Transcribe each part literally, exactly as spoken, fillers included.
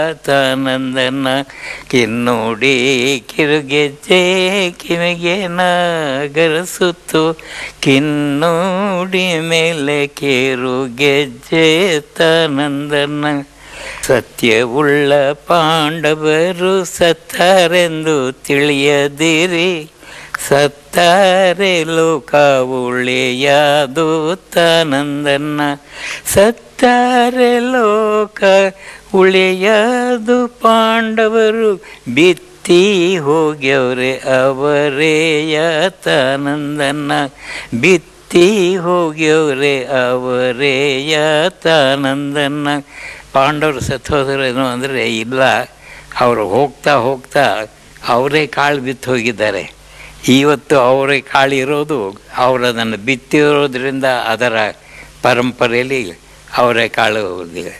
ತಾನಂದನ ಕಿನ್ನೋಡಿ ಕಿರುಗೆಜ್ಜೆ ಕಿವಿಗೆ ನಾಗರಸುತ್ತು ಕಿನ್ನೋಡಿ ಮೇಲೆ ಕಿರು ಗೆಜ್ಜೆ ತಾನಂದನ. ಸತ್ಯವುಳ್ಳ ಪಾಂಡವರು ಸತ್ತಾರೆಂದು ತಿಳಿಯದಿರಿ, ಸತ್ತಾರೆ ಲೋಕ ಉಳಿಯದು ತಾನಂದನ. ಸತ್ತಾರೆ ಲೋಕ ಉಳಿಯದು ಪಾಂಡವರು ಬಿತ್ತಿ ಹೋಗ್ಯವ್ರೆ ಅವರೇಯ ತಾನಂದನ. ಬಿತ್ತಿ ಹೋಗ್ಯವ್ರೆ ಅವರೇಯ ತಾನಂದನ. ಪಾಂಡವರು ಸತ್ತೋದ್ರೇನು ಅಂದರೆ ಇಲ್ಲ, ಅವರು ಹೋಗ್ತಾ ಹೋಗ್ತಾ ಅವರೇ ಕಾಳು ಬಿತ್ತು ಹೋಗಿದ್ದಾರೆ. ಇವತ್ತು ಅವರೇ ಕಾಳು ಇರೋದು ಅವರು ಅದನ್ನು ಬಿತ್ತಿರೋದ್ರಿಂದ ಅದರ ಪರಂಪರೆಯಲ್ಲಿ ಅವರೇ ಕಾಳು ಹೋಗಿದೆ.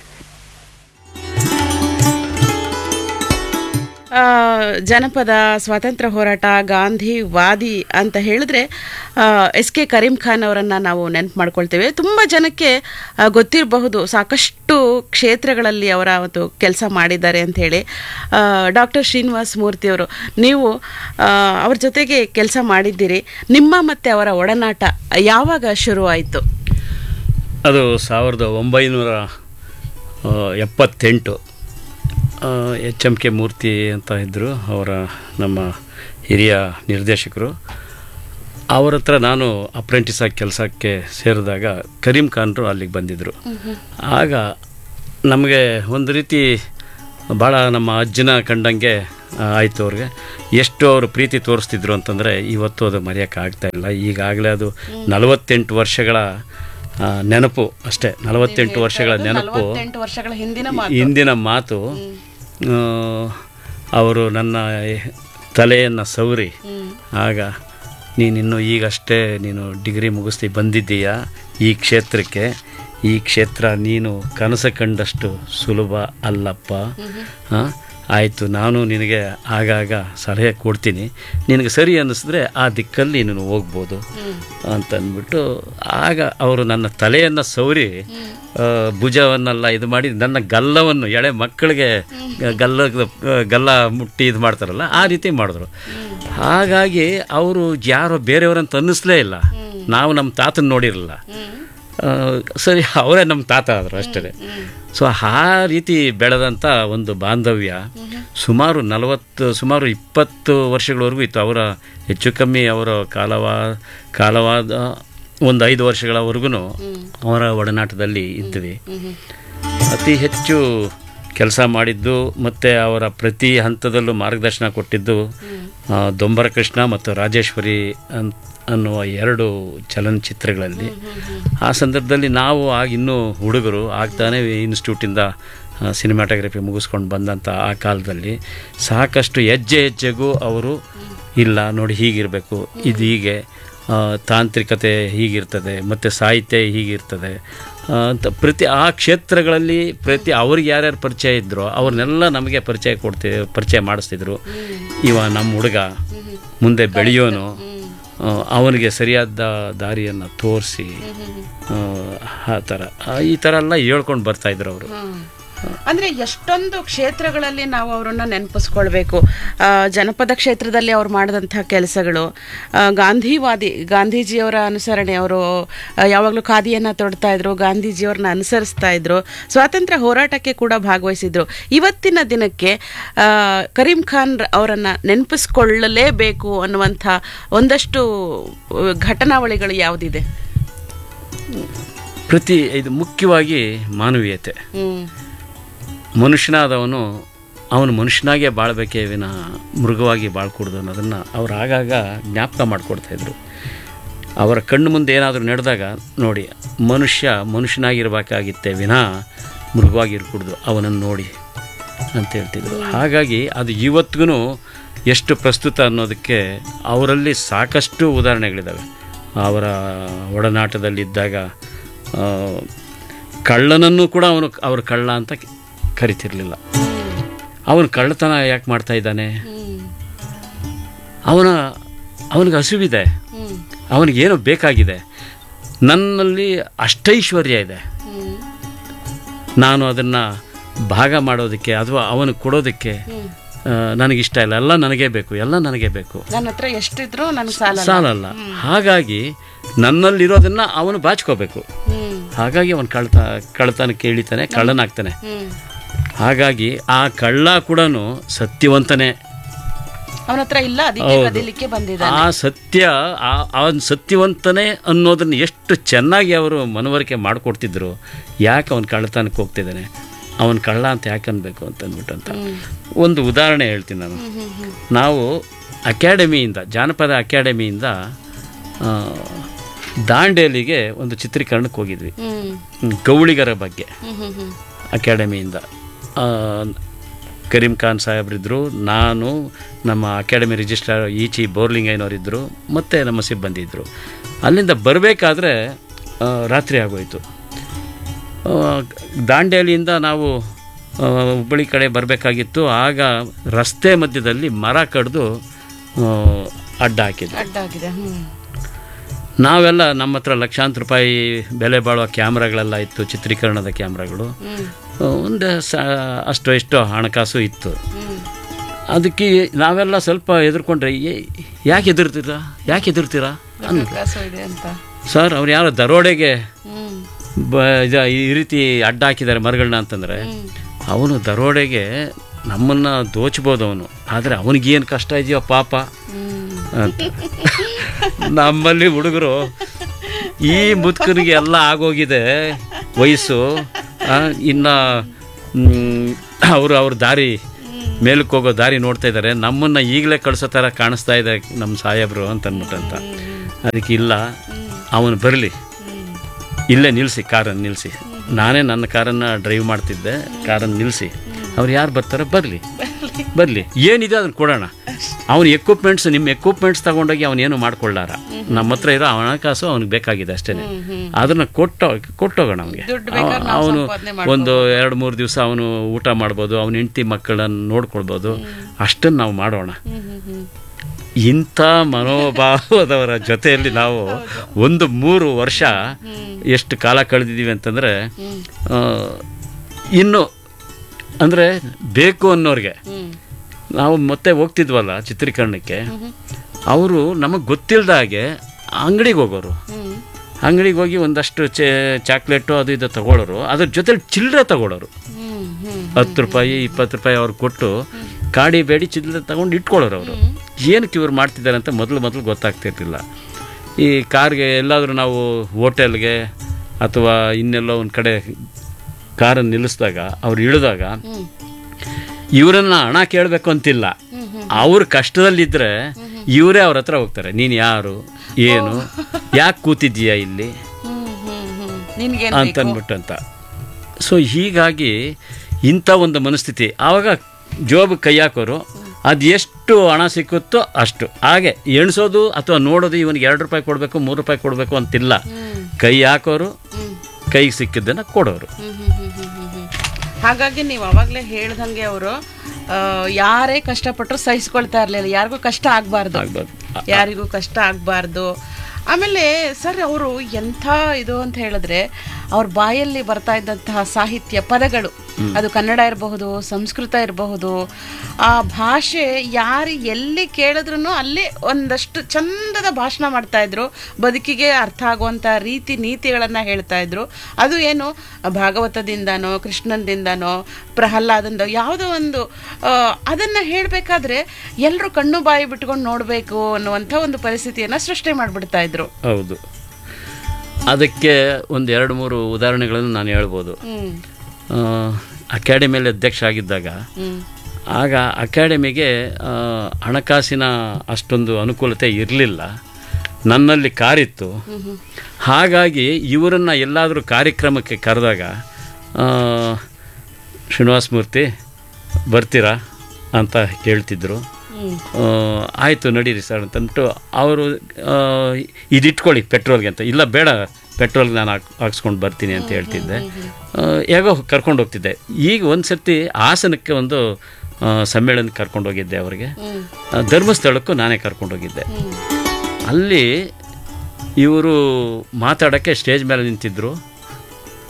ಜನಪದ, ಸ್ವಾತಂತ್ರ್ಯ ಹೋರಾಟ, ಗಾಂಧಿವಾದಿ ಅಂತ ಹೇಳಿದ್ರೆ ಎಸ್ ಕೆ ಕರೀಂ ಖಾನ್ ಅವರನ್ನು ನಾವು ನೆನಪು ಮಾಡ್ಕೊಳ್ತೇವೆ. ತುಂಬ ಜನಕ್ಕೆ ಗೊತ್ತಿರಬಹುದು, ಸಾಕಷ್ಟು ಕ್ಷೇತ್ರಗಳಲ್ಲಿ ಅವರ ಒಂದು ಕೆಲಸ ಮಾಡಿದ್ದಾರೆ ಅಂಥೇಳಿ. ಡಾಕ್ಟರ್ ಶ್ರೀನಿವಾಸ ಮೂರ್ತಿಯವರು, ನೀವು ಅವ್ರ ಜೊತೆಗೆ ಕೆಲಸ ಮಾಡಿದ್ದೀರಿ. ನಿಮ್ಮ ಮತ್ತು ಅವರ ಒಡನಾಟ ಯಾವಾಗ ಶುರುವಾಯಿತು? ಅದು ಸಾವಿರದ ಒಂಬೈನೂರ ಎಪ್ಪತ್ತೆಂಟು. ಎಚ್ ಎಮ್ ಕೆ ಮೂರ್ತಿ ಅಂತ ಇದ್ದರು, ಅವರ ನಮ್ಮ ಹಿರಿಯ ನಿರ್ದೇಶಕರು. ಅವರ ಹತ್ರ ನಾನು ಅಪ್ರೆಂಟಿಸ್ ಆಗಿ ಕೆಲಸಕ್ಕೆ ಸೇರಿದಾಗ ಕರೀಂ ಖಾನ್ರು ಅಲ್ಲಿಗೆ ಬಂದಿದ್ದರು. ಆಗ ನಮಗೆ ಒಂದು ರೀತಿ ಭಾಳ ನಮ್ಮ ಅಜ್ಜನ ಕಂಡಂಗೆ ಆಯಿತು. ಅವ್ರಿಗೆ ಎಷ್ಟು ಅವರು ಪ್ರೀತಿ ತೋರಿಸ್ತಿದ್ರು ಅಂತಂದರೆ ಇವತ್ತು ಅದು ಮರೆಯೋಕ್ಕಾಗ್ತಾಯಿಲ್ಲ. ಈಗಾಗಲೇ ಅದು ನಲವತ್ತೆಂಟು ವರ್ಷಗಳ ನೆನಪು ಅಷ್ಟೇ. ನಲವತ್ತೆಂಟು ವರ್ಷಗಳ ನೆನಪು, ಹಿಂದಿನ ಮಾತು. ಅವರು ನನ್ನ ತಲೆಯನ್ನು ಸವರಿ, ಆಗ ನೀನಿನ್ನು ಈಗಷ್ಟೇ ನೀನು ಡಿಗ್ರಿ ಮುಗಿಸ್ತಿ ಬಂದಿದ್ದೀಯಾ ಈ ಕ್ಷೇತ್ರಕ್ಕೆ, ಈ ಕ್ಷೇತ್ರ ನೀನು ಕನಸು ಕಂಡಷ್ಟು ಸುಲಭ ಅಲ್ಲಪ್ಪ. ಹಾಂ ಆಯಿತು, ನಾನು ನಿನಗೆ ಆಗಾಗ ಸಲಹೆ ಕೊಡ್ತೀನಿ, ನಿನಗೆ ಸರಿ ಅನ್ನಿಸಿದ್ರೆ ಆ ದಿಕ್ಕಲ್ಲಿ ನೀನು ಹೋಗ್ಬೋದು ಅಂತಂದ್ಬಿಟ್ಟು ಆಗ ಅವರು ನನ್ನ ತಲೆಯನ್ನು ಸವರಿ ಭುಜವನ್ನೆಲ್ಲ ಇದು ಮಾಡಿ ನನ್ನ ಗಲ್ಲವನ್ನು, ಎಳೆ ಮಕ್ಕಳಿಗೆ ಗಲ್ಲ ಗಲ್ಲ ಮುಟ್ಟಿ ಇದು ಮಾಡ್ತಾರಲ್ಲ ಆ ರೀತಿ ಮಾಡಿದ್ರು. ಹಾಗಾಗಿ ಅವರು ಯಾರೋ ಬೇರೆಯವರಂತ ಅನ್ನಿಸ್ಲೇ ಇಲ್ಲ. ನಾವು ನಮ್ಮ ತಾತನ ನೋಡಿರಲಿಲ್ಲ, ಸರಿ ಅವರೇ ನಮ್ಮ ತಾತ ಆದರು ಅಷ್ಟೇ. ಸೊ ಆ ರೀತಿ ಬೆಳೆದಂಥ ಒಂದು ಬಾಂಧವ್ಯ ಸುಮಾರು ನಲವತ್ತು ಸುಮಾರು ಇಪ್ಪತ್ತು ವರ್ಷಗಳವರೆಗೂ ಇತ್ತು. ಅವರ ಹೆಚ್ಚು ಕಮ್ಮಿ ಅವರ ಕಾಲವಾ ಕಾಲವಾದ ಒಂದು ಐದು ವರ್ಷಗಳವರೆಗೂ ಅವರ ಒಡನಾಟದಲ್ಲಿ ಇದ್ವಿ. ಅತಿ ಹೆಚ್ಚು ಕೆಲಸ ಮಾಡಿದ್ದು ಮತ್ತು ಅವರ ಪ್ರತಿ ಹಂತದಲ್ಲೂ ಮಾರ್ಗದರ್ಶನ ಕೊಟ್ಟಿದ್ದು ದೊಂಬರ ಕೃಷ್ಣ ಮತ್ತು ರಾಜೇಶ್ವರಿ ಅಂತ ಅನ್ನುವ ಎರಡು ಚಲನಚಿತ್ರಗಳಲ್ಲಿ. ಆ ಸಂದರ್ಭದಲ್ಲಿ ನಾವು ಆಗ ಇನ್ನೂ ಹುಡುಗರು ಆಗ್ತಾನೆ ಇನ್ಸ್ಟಿಟ್ಯೂಟಿಂದ ಸಿನಿಮಾಟೋಗ್ರಫಿ ಮುಗಿಸ್ಕೊಂಡು ಬಂದಂಥ ಆ ಕಾಲದಲ್ಲಿ ಸಾಕಷ್ಟು ಹೆಜ್ಜೆ ಹೆಜ್ಜೆಗೂ ಅವರು ಇಲ್ಲ ನೋಡಿ ಹೀಗಿರಬೇಕು, ಇದು ಹೀಗೆ, ತಾಂತ್ರಿಕತೆ ಹೀಗಿರ್ತದೆ ಮತ್ತು ಸಾಹಿತ್ಯ ಹೀಗಿರ್ತದೆ ಅಂತ ಪ್ರತಿ ಆ ಕ್ಷೇತ್ರಗಳಲ್ಲಿ ಪ್ರತಿ ಅವ್ರಿಗೆ ಯಾರ್ಯಾರು ಪರಿಚಯ ಇದ್ದರೋ ಅವ್ರನ್ನೆಲ್ಲ ನಮಗೆ ಪರಿಚಯ ಕೊಡ್ತಿ ಪರಿಚಯ ಮಾಡಿಸ್ತಿದ್ರು. ಇವ ನಮ್ಮ ಹುಡುಗ ಮುಂದೆ ಬೆಳೆಯೋನು, ಅವನಿಗೆ ಸರಿಯಾದ ದಾರಿಯನ್ನು ತೋರಿಸಿ ಆ ಥರ ಈ ಥರ ಎಲ್ಲ ಹೇಳ್ಕೊಂಡು ಬರ್ತಾಯಿದ್ರು ಅವರು. ಅಂದರೆ ಎಷ್ಟೊಂದು ಕ್ಷೇತ್ರಗಳಲ್ಲಿ ನಾವು ಅವರನ್ನು ನೆನಪಿಸ್ಕೊಳ್ಬೇಕು. ಜನಪದ ಕ್ಷೇತ್ರದಲ್ಲಿ ಅವ್ರು ಮಾಡಿದಂಥ ಕೆಲಸಗಳು, ಗಾಂಧಿವಾದಿ, ಗಾಂಧೀಜಿಯವರ ಅನುಸರಣೆ, ಅವರು ಯಾವಾಗಲೂ ಖಾದಿಯನ್ನು ತೊಡ್ತಾ ಇದ್ರು, ಗಾಂಧೀಜಿಯವ್ರನ್ನ ಅನುಸರಿಸ್ತಾ ಇದ್ರು, ಸ್ವಾತಂತ್ರ್ಯ ಹೋರಾಟಕ್ಕೆ ಕೂಡ ಭಾಗವಹಿಸಿದ್ರು. ಇವತ್ತಿನ ದಿನಕ್ಕೆ ಕರೀಂ ಖಾನ್ ಅವರನ್ನು ನೆನಪಿಸ್ಕೊಳ್ಳಲೇಬೇಕು ಅನ್ನುವಂಥ ಒಂದಷ್ಟು ಘಟನಾವಳಿಗಳು ಯಾವುದಿದೆ? ಪ್ರತಿ ಇದು ಮುಖ್ಯವಾಗಿ ಮಾನವೀಯತೆ. ಮನುಷ್ಯನಾದವನು ಅವನು ಮನುಷ್ಯನಾಗೇ ಬಾಳ್ಬೇಕೇ ವಿನಃ ಮೃಗವಾಗಿ ಬಾಳ್ಕೊಡ್ದು ಅನ್ನೋದನ್ನು ಅವ್ರು ಆಗಾಗ ಜ್ಞಾಪಕ ಮಾಡಿಕೊಡ್ತಾಯಿದ್ರು. ಅವರ ಕಣ್ಣು ಮುಂದೆ ಏನಾದರೂ ನಡೆದಾಗ ನೋಡಿ ಮನುಷ್ಯ ಮನುಷ್ಯನಾಗಿರ್ಬೇಕಾಗಿತ್ತೆ ವಿನಃ ಮೃಗವಾಗಿರ್ಕೂಡ್ದು ಅವನನ್ನು ನೋಡಿ ಅಂತ ಹೇಳ್ತಿದ್ರು. ಹಾಗಾಗಿ ಅದು ಇವತ್ತಿಗೂ ಎಷ್ಟು ಪ್ರಸ್ತುತ ಅನ್ನೋದಕ್ಕೆ ಅವರಲ್ಲಿ ಸಾಕಷ್ಟು ಉದಾಹರಣೆಗಳಿದ್ದಾವೆ. ಅವರ ಒಡನಾಟದಲ್ಲಿದ್ದಾಗ ಕಳ್ಳನನ್ನು ಕೂಡ ಅವನು ಅವ್ರ ಕಳ್ಳ ಅಂತ ಕರಿತಿರ್ಲಿಲ್ಲ. ಅವನು ಕಳ್ಳತನ ಯಾಕೆ ಮಾಡ್ತಾ ಇದ್ದಾನೆ? ಅವನ ಅವನಿಗೆ ಹಸಿವಿದೆ, ಅವನಿಗೇನೋ ಬೇಕಾಗಿದೆ, ನನ್ನಲ್ಲಿ ಅಷ್ಟೈಶ್ವರ್ಯ ಇದೆ, ನಾನು ಅದನ್ನು ಭಾಗ ಮಾಡೋದಕ್ಕೆ ಅಥವಾ ಅವನು ಕೊಡೋದಕ್ಕೆ ನನಗಿಷ್ಟ ಇಲ್ಲ, ಎಲ್ಲ ನನಗೇ ಬೇಕು, ಎಲ್ಲ ನನಗೇ ಬೇಕು, ನನ್ನ ಹತ್ರ ಎಷ್ಟಿದ್ರು ನನಗೆ ಸಾಲ ಸಾಲಲ್ಲ. ಹಾಗಾಗಿ ನನ್ನಲ್ಲಿರೋದನ್ನ ಅವನು ಬಾಚ್ಕೋಬೇಕು. ಹಾಗಾಗಿ ಅವನು ಕಳ್ತ ಕಳ್ತನಕ್ಕೆ ಇಳಿತಾನೆ, ಕಳ್ಳನಾಗ್ತಾನೆ. ಹಾಗಾಗಿ ಆ ಕಳ್ಳ ಕೂಡ ಸತ್ಯವಂತನೇ, ಅವನ ಹತ್ರ ಇಲ್ಲ, ಅದಕ್ಕೆ ಕದಿಲಿಕ್ಕೆ ಬಂದಿದ್ದಾನೆ. ಆ ಸತ್ಯ ಅವನ್ ಸತ್ಯವಂತನೇ ಅನ್ನೋದನ್ನ ಎಷ್ಟು ಚೆನ್ನಾಗಿ ಅವರು ಮನವರಿಕೆ ಮಾಡಿಕೊಡ್ತಿದ್ರು. ಯಾಕೆ ಅವನು ಕಳ್ಳತನಕ್ಕೆ ಹೋಗ್ತಿದ್ದಾನೆ, ಅವನು ಕಳ್ಳ ಅಂತ ಯಾಕೆ ಅನ್ಬೇಕು ಅಂತ ಅಂದ್ಬಿಟ್ಟಂತ ಒಂದು ಉದಾಹರಣೆ ಹೇಳ್ತೀನಿ ನಾನು. ನಾವು ಅಕಾಡೆಮಿಯಿಂದ, ಜಾನಪದ ಅಕಾಡೆಮಿಯಿಂದ ದಾಂಡೇಲಿಗೆ ಒಂದು ಚಿತ್ರೀಕರಣಕ್ಕೆ ಹೋಗಿದ್ವಿ, ಗೌಳಿಗರ ಬಗ್ಗೆ. ಅಕಾಡೆಮಿಯಿಂದ ಕರೀಂ ಖಾನ್ ಸಾಹೇಬ್ರಿದ್ದರು, ನಾನು, ನಮ್ಮ ಅಕಾಡೆಮಿ ರಿಜಿಸ್ಟ್ರಾರ್ ಈಚಿ ಬೋರ್ಲಿಂಗಯ್ಯನವರಿದ್ದರು, ಮತ್ತು ನಮ್ಮ ಸಿಬ್ಬಂದಿ ಇದ್ದರು. ಅಲ್ಲಿಂದ ಬರಬೇಕಾದ್ರೆ ರಾತ್ರಿ ಆಗೋಯಿತು. ದಾಂಡೇಲಿಯಿಂದ ನಾವು ಹುಬ್ಬಳ್ಳಿ ಕಡೆ ಬರಬೇಕಾಗಿತ್ತು. ಆಗ ರಸ್ತೆ ಮಧ್ಯದಲ್ಲಿ ಮರ ಕಡಿದು ಅಡ್ಡ ಹಾಕಿದ್ರು. ನಾವೆಲ್ಲ ನಮ್ಮ ಹತ್ರ ಲಕ್ಷಾಂತರ ರೂಪಾಯಿ ಬೆಲೆ ಬಾಳುವ ಕ್ಯಾಮ್ರಾಗಳೆಲ್ಲ ಇತ್ತು, ಚಿತ್ರೀಕರಣದ ಕ್ಯಾಮ್ರಾಗಳು. ಒಂದು ಸ ಅಷ್ಟು ಎಷ್ಟೋ ಹಣಕಾಸು ಇತ್ತು. ಅದಕ್ಕೆ ನಾವೆಲ್ಲ ಸ್ವಲ್ಪ ಹೆದರ್ಕೊಂಡ್ರೆ, ಯಾಕೆ ಹೆದರ್ತೀರಾ ಯಾಕೆ ಹೆದರ್ತೀರಾ ಅಂತ. ಸರ್, ಅವ್ರು ಯಾರೋ ದರೋಡೆಗೆ ಬ ಈ ರೀತಿ ಅಡ್ಡ ಹಾಕಿದ್ದಾರೆ ಮರಗಳನ್ನ ಅಂತಂದರೆ, ಅವನು ದರೋಡೆಗೆ ನಮ್ಮನ್ನು ದೋಚ್ಬೋದು ಅವನು, ಆದರೆ ಅವನಿಗೇನು ಕಷ್ಟ ಇದೆಯೋ ಪಾಪ ಅಂತ. ನಮ್ಮಲ್ಲಿ ಹುಡುಗರು ಈ ಮುದುಕನಿಗೆ ಎಲ್ಲ ಆಗೋಗಿದೆ ವಯಸ್ಸು, ಇನ್ನು ಅವರು ಅವ್ರ ದಾರಿ ಮೇಲಕ್ಕೆ ಹೋಗೋ ದಾರಿ ನೋಡ್ತಾ ಇದ್ದಾರೆ, ನಮ್ಮನ್ನು ಈಗಲೇ ಕಳಿಸೋ ಥರ ಕಾಣಿಸ್ತಾ ಇದೆ ನಮ್ಮ ಸಾಹೇಬರು ಅಂತ ಅಂದ್ಬಿಟ್ಟಂತ. ಅದಕ್ಕೆ ಇಲ್ಲ, ಅವನು ಬರಲಿ, ಇಲ್ಲೇ ನಿಲ್ಲಿಸಿ, ಕಾರನ್ನು ನಿಲ್ಲಿಸಿ. ನಾನೇ ನನ್ನ ಕಾರನ್ನು ಡ್ರೈವ್ ಮಾಡ್ತಿದ್ದೆ, ಕಾರನ್ನು ನಿಲ್ಲಿಸಿ, ಅವ್ರು ಯಾರು ಬರ್ತಾರೋ ಬರಲಿ ಬರಲಿ, ಏನಿದೆ ಅದನ್ನು ಕೊಡೋಣ. ಅವನ ಎಕ್ವಿಪ್ಮೆಂಟ್ಸ್, ನಿಮ್ಮ ಎಕ್ವಿಪ್ಮೆಂಟ್ಸ್ ತಗೊಂಡೋಗಿ ಅವನೇನು ಮಾಡ್ಕೊಳ್ಳಾರ, ನಮ್ಮ ಹತ್ರ ಇರೋ ಹಣಕಾಸು ಅವ್ನಿಗೆ ಬೇಕಾಗಿದೆ ಅಷ್ಟೇ, ಅದನ್ನು ಕೊಟ್ಟೋ ಕೊಟ್ಟೋಗೋಣ ಅವನಿಗೆ. ಅವನು ಒಂದು ಎರಡು ಮೂರು ದಿವಸ ಅವನು ಊಟ ಮಾಡ್ಬೋದು, ಅವನ ಹೆಂಡತಿ ಮಕ್ಕಳನ್ನು ನೋಡ್ಕೊಳ್ಬೋದು, ಅಷ್ಟನ್ನು ನಾವು ಮಾಡೋಣ. ಇಂಥ ಮನೋಭಾವದವರ ಜೊತೆಯಲ್ಲಿ ನಾವು ಒಂದು ಮೂರು ವರ್ಷ ಎಷ್ಟು ಕಾಲ ಕಳೆದಿದ್ದೀವಿ ಅಂತಂದರೆ, ಇನ್ನು ಅಂದರೆ ಬೇಕು ಅನ್ನೋರಿಗೆ ನಾವು ಮತ್ತೆ ಹೋಗ್ತಿದ್ವಲ್ಲ ಚಿತ್ರೀಕರಣಕ್ಕೆ, ಅವರು ನಮಗೆ ಗೊತ್ತಿಲ್ಲದ ಹಾಗೆ ಅಂಗಡಿಗೆ ಹೋಗೋರು, ಅಂಗಡಿಗೆ ಹೋಗಿ ಒಂದಷ್ಟು ಚೇ ಚಾಕ್ಲೇಟು ಅದು ಇದು ತಗೊಳ್ಳೋರು, ಅದ್ರ ಜೊತೆಲಿ ಚಿಲ್ಲರೆ ತಗೊಳ್ಳೋರು. ಹತ್ತು ರೂಪಾಯಿ ಇಪ್ಪತ್ತು ರೂಪಾಯಿ ಅವ್ರು ಕೊಟ್ಟು ಕಾಡಿ ಬೇಡಿ ಚಿಲ್ಲರೆ ತಗೊಂಡು ಇಟ್ಕೊಳ್ಳೋರು. ಅವರು ಏನಕ್ಕೆ ಇವ್ರು ಮಾಡ್ತಿದ್ದಾರೆ ಅಂತ ಮೊದಲು ಮೊದಲು ಗೊತ್ತಾಗ್ತಿರ್ಲಿಲ್ಲ. ಈ ಕಾರ್ಗೆ ಎಲ್ಲಾದರೂ ನಾವು ಹೋಟೆಲ್ಗೆ ಅಥವಾ ಇನ್ನೆಲ್ಲೋ ಒಂದು ಕಡೆ ಕಾರನ್ನು ನಿಲ್ಲಿಸಿದಾಗ ಅವ್ರು ಇಳಿದಾಗ ಇವರನ್ನ ಹಣ ಕೇಳಬೇಕು ಅಂತಿಲ್ಲ, ಅವ್ರ ಕಷ್ಟದಲ್ಲಿದ್ದರೆ ಇವರೇ ಅವ್ರ ಹತ್ರ ಹೋಗ್ತಾರೆ. ನೀನು ಯಾರು, ಏನು, ಯಾಕೆ ಕೂತಿದ್ದೀಯಾ ಇಲ್ಲಿ ಅಂತನ್ಬಿಟ್ಟಂತ. ಸೊ ಹೀಗಾಗಿ ಇಂಥ ಒಂದು ಮನಸ್ಥಿತಿ. ಆವಾಗ ಜೋಬ್ ಕೈ ಹಾಕೋರು, ಅದು ಎಷ್ಟು ಹಣ ಸಿಕ್ಕುತ್ತೋ ಅಷ್ಟು, ಹಾಗೆ ಎಣಿಸೋದು ಅಥವಾ ನೋಡೋದು, ಇವನಿಗೆ ಎರಡು ರೂಪಾಯಿ ಕೊಡಬೇಕು ಮೂರು ರೂಪಾಯಿ ಕೊಡಬೇಕು ಅಂತಿಲ್ಲ. ಕೈ ಹಾಕೋರು, ಕೈಗೆ ಸಿಕ್ಕಿದ್ದನ್ನು ಕೊಡೋರು. ಹಾಗಾಗಿ ನೀವು ಅವಾಗಲೇ ಹೇಳ್ದಂಗೆ ಅವರು ಯಾರೇ ಕಷ್ಟಪಟ್ಟರು ಸಹಿಸ್ಕೊಳ್ತಾ ಇರಲಿಲ್ಲ, ಯಾರಿಗೂ ಕಷ್ಟ ಆಗಬಾರ್ದು ಯಾರಿಗೂ ಕಷ್ಟ ಆಗಬಾರ್ದು. ಆಮೇಲೆ ಸರ್, ಅವರು ಎಂಥ ಇದು ಅಂತ ಹೇಳಿದ್ರೆ, ಅವ್ರ ಬಾಯಲ್ಲಿ ಬರ್ತಾ ಇದ್ದಂತಹ ಸಾಹಿತ್ಯ ಪದಗಳು, ಅದು ಕನ್ನಡ ಇರಬಹುದು, ಸಂಸ್ಕೃತ ಇರಬಹುದು, ಆ ಭಾಷೆ ಯಾರು ಎಲ್ಲಿ ಕೇಳಿದ್ರು ಅಲ್ಲೇ ಒಂದಷ್ಟು ಚಂದದ ಭಾಷಣ ಮಾಡ್ತಾ ಇದ್ರು, ಬದುಕಿಗೆ ಅರ್ಥ ಆಗುವಂಥ ರೀತಿ ನೀತಿಗಳನ್ನು ಹೇಳ್ತಾ ಇದ್ರು. ಅದು ಏನು ಭಾಗವತದಿಂದನೋ ಕೃಷ್ಣನ್ದಿಂದನೋ ಪ್ರಹ್ಲಾದಂದೋ ಯಾವುದೋ ಒಂದು ಅದನ್ನು ಹೇಳಬೇಕಾದ್ರೆ ಎಲ್ಲರೂ ಕಣ್ಣು ಬಾಯಿ ಬಿಟ್ಕೊಂಡು ನೋಡಬೇಕು ಅನ್ನುವಂಥ ಒಂದು ಪರಿಸ್ಥಿತಿಯನ್ನು ಸೃಷ್ಟಿ ಮಾಡಿಬಿಡ್ತಾ ಇದ್ರು. ಹೌದು, ಅದಕ್ಕೆ ಒಂದು ಎರಡು ಮೂರು ಉದಾಹರಣೆಗಳನ್ನು ನಾನು ಹೇಳ್ಬೋದು. ಅಕಾಡೆಮಿಯಲ್ಲಿ ಅಧ್ಯಕ್ಷ ಆಗಿದ್ದಾಗ, ಆಗ ಅಕಾಡೆಮಿಗೆ ಹಣಕಾಸಿನ ಅಷ್ಟೊಂದು ಅನುಕೂಲತೆ ಇರಲಿಲ್ಲ, ನನ್ನಲ್ಲಿ ಕಾರಿತ್ತು. ಹಾಗಾಗಿ ಇವರನ್ನು ಎಲ್ಲಾದರೂ ಕಾರ್ಯಕ್ರಮಕ್ಕೆ ಕರೆದಾಗ, ಶ್ರೀನಿವಾಸ ಮೂರ್ತಿ ಬರ್ತೀರಾ ಅಂತ ಕೇಳ್ತಿದ್ರು. ಆಯಿತು ನಡೀರಿ ಸರ್ ಅಂತಂದ್ಬಿಟ್ಟು ಅವರು ಇದಿಟ್ಕೊಳ್ಳಿ ಪೆಟ್ರೋಲ್ಗೆ ಅಂತ, ಇಲ್ಲ ಬೇಡ ಪೆಟ್ರೋಲ್ಗೆ ನಾನು ಹಾಕ್ ಹಾಕ್ಸ್ಕೊಂಡು ಬರ್ತೀನಿ ಅಂತ ಹೇಳ್ತಿದ್ದೆ. ಹೇಗೋ ಕರ್ಕೊಂಡು ಹೋಗ್ತಿದ್ದೆ. ಈಗ ಒಂದು ಸರ್ತಿ ಹಾಸನಕ್ಕೆ ಒಂದು ಸಮ್ಮೇಳನಕ್ಕೆ ಕರ್ಕೊಂಡು ಹೋಗಿದ್ದೆ ಅವರಿಗೆ, ಧರ್ಮಸ್ಥಳಕ್ಕೂ ನಾನೇ ಕರ್ಕೊಂಡೋಗಿದ್ದೆ. ಅಲ್ಲಿ ಇವರು ಮಾತಾಡೋಕ್ಕೆ ಸ್ಟೇಜ್ ಮೇಲೆ ನಿಂತಿದ್ದರು.